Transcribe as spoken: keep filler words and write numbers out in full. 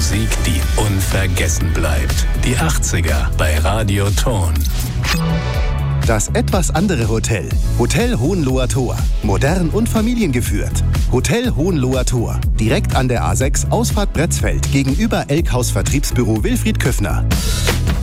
Musik, die unvergessen bleibt. Die achtziger bei Radio Ton. Das etwas andere Hotel. Hotel Hohenloher Tor. Modern und familiengeführt. Hotel Hohenloher Tor. Direkt an der A sechs, Ausfahrt Bretzfeld, gegenüber Elkhaus Vertriebsbüro Wilfried Köffner.